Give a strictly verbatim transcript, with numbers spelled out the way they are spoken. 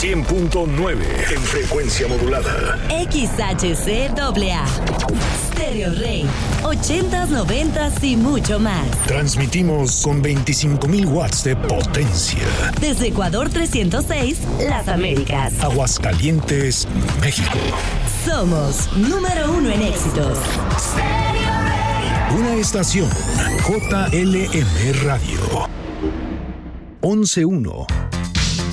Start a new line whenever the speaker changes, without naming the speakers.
cien punto nueve en frecuencia modulada.
X H C A A. Stereo Rey. ochentas, noventas y mucho más.
Transmitimos con veinticinco mil watts de potencia.
Desde Ecuador trescientos seis, Las Américas.
Aguascalientes, México.
Somos número uno en éxitos.
Stereo Rey. Una estación J L M Radio. once uno.